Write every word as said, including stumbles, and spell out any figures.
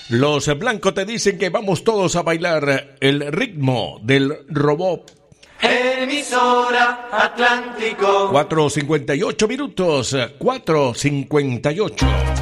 Los blancos te dicen que vamos todos a bailar el ritmo del robot. Emisora Atlántico. cuatro cincuenta y ocho minutos, cuatro cincuenta y ocho.